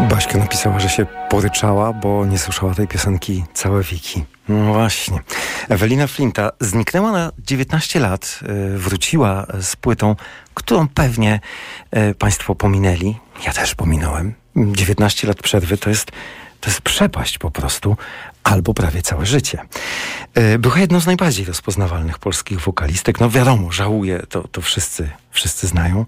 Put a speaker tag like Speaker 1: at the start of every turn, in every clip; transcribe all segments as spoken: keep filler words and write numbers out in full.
Speaker 1: Baśka napisała, że się poryczała, bo nie słyszała tej piosenki całe wiki. No właśnie. Ewelina Flinta zniknęła na dziewiętnaście lat, yy, wróciła z płytą, którą pewnie yy, państwo pominęli. Ja też pominąłem. dziewiętnaście lat przerwy to jest, to jest przepaść po prostu, albo prawie całe życie. Yy, była jedną z najbardziej rozpoznawalnych polskich wokalistek. No wiadomo, żałuję, to, to wszyscy, wszyscy znają.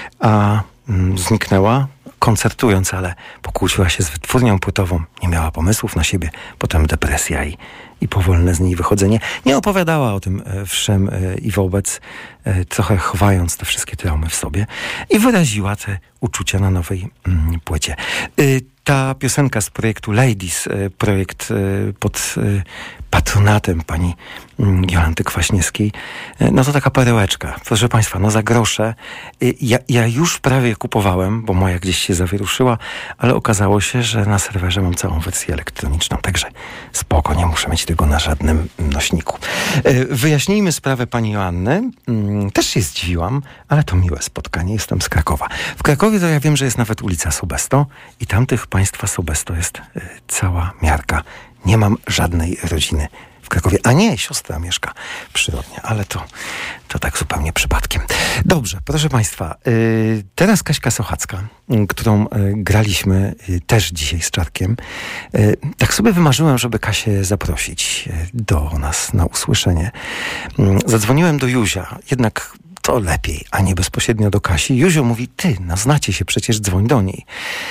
Speaker 1: A mm, zniknęła koncertując, ale pokłóciła się z wytwórnią płytową, nie miała pomysłów na siebie, potem depresja i, i powolne z niej wychodzenie. Nie opowiadała o tym e, wszem e, i wobec, e, trochę chowając te wszystkie traumy w sobie i wyraziła te uczucia na nowej mm, płycie. E, ta piosenka z projektu Ladies, e, projekt e, pod e, patronatem pani mm, Jolanty Kwaśniewskiej, e, no to taka perełeczka. Proszę państwa, no za grosze. E, ja, ja już prawie kupowałem, bo moja gdzieś się zawieruszyła, ale okazało się, że na serwerze mam całą wersję elektroniczną, także spoko, nie muszę mieć tego na żadnym nośniku. E, wyjaśnijmy sprawę pani Joanny. Mm, też się zdziwiłam, ale to miłe spotkanie. Jestem z Krakowa. W Krakowie to ja wiem, że jest nawet ulica Sobesto i tamtych państwa Sobesto jest e, cała miarka. Nie mam żadnej rodziny w Krakowie. A nie, siostra mieszka przyrodnie, ale to, to tak zupełnie przypadkiem. Dobrze, proszę państwa, yy, teraz Kaśka Sochacka, yy, którą yy, graliśmy yy, też dzisiaj z Czarkiem. Yy, tak sobie wymarzyłem, żeby Kasię zaprosić yy, do nas na usłyszenie. Yy, zadzwoniłem do Józia, jednak to lepiej, a nie bezpośrednio do Kasi. Józio mówi, ty, no znacie się, przecież dzwoń do niej.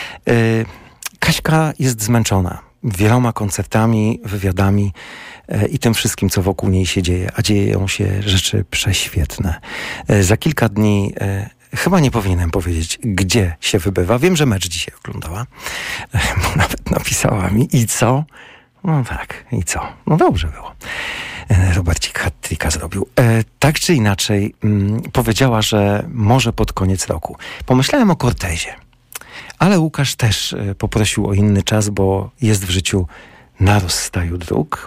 Speaker 1: Yy, Kaśka jest zmęczona wieloma koncertami, wywiadami e, i tym wszystkim, co wokół niej się dzieje. A dzieją się rzeczy prześwietne. E, za kilka dni, e, chyba nie powinienem powiedzieć, gdzie się wybywa. Wiem, że mecz dzisiaj oglądała, e, bo nawet napisała mi. I co? No tak, i co? No dobrze było. E, Robercik hat-tricka zrobił. E, tak czy inaczej, mm, powiedziała, że może pod koniec roku. Pomyślałem o Cortezie. Ale Łukasz też y, poprosił o inny czas, bo jest w życiu na rozstaju dróg.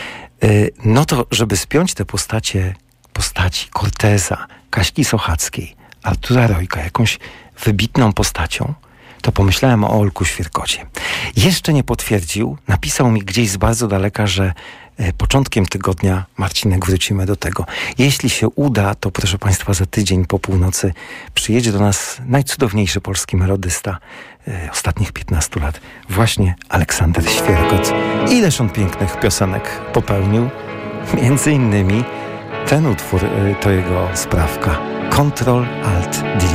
Speaker 1: Y, no to, żeby spiąć te postacie, postaci Corteza, Kaśki Sochackiej, Artura Rojka, jakąś wybitną postacią, to pomyślałem o Olku Świerkocie. Jeszcze nie potwierdził, napisał mi gdzieś z bardzo daleka, że y, początkiem tygodnia, Marcinek, wrócimy do tego. Jeśli się uda, to proszę państwa, za tydzień po północy przyjedzie do nas najcudowniejszy polski melodysta y, ostatnich piętnastu lat, właśnie Aleksander Świerkot. Ileż on pięknych piosenek popełnił, między innymi ten utwór y, to jego sprawka Control Alt Delete.